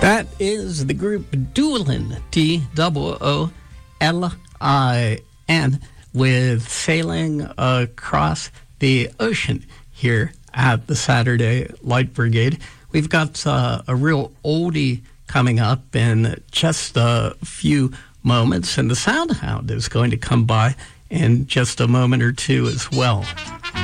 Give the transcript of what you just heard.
That is the group Doolin, D-O-O-L-I-N, with Sailing Across the Ocean here at the Saturday Light Brigade. We've got a real oldie coming up in just a few moments, and the Sound Hound is going to come by in just a moment or two as well.